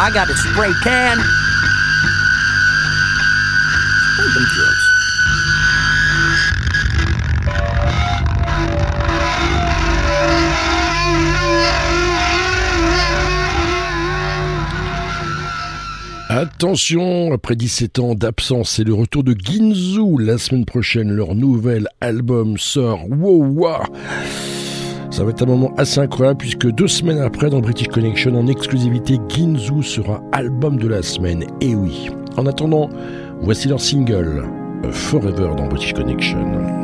I got a spray can. Spray them drugs. Attention, après 17 ans d'absence, c'est le retour de Ginzu. La semaine prochaine, leur nouvel album sort. Wow, wow. Ça va être un moment assez incroyable puisque 2 semaines après, dans British Connection, en exclusivité, Ginzu sera album de la semaine. Et oui. En attendant, voici leur single, Forever dans British Connection.